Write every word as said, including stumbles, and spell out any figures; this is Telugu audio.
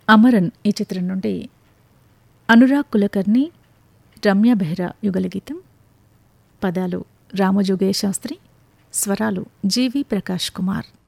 అమరన్ ఈ చిత్రం నుండి అనురాగ్ కులకర్ణి, రమ్య బెహ్రా యుగలగీతం. పదాలు రామజోగయ్య శాస్త్రి, స్వరాలు జీవి ప్రకాష్ కుమార్.